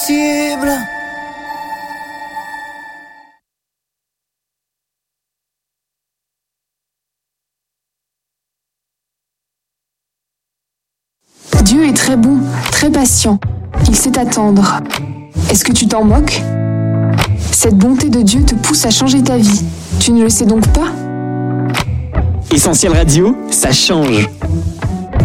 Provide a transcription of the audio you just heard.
possible. Dieu est très bon, très patient. Il sait attendre. Est-ce que tu t'en moques ? Cette bonté de Dieu te pousse à changer ta vie. Tu ne le sais donc pas ? Essentiel Radio, ça change.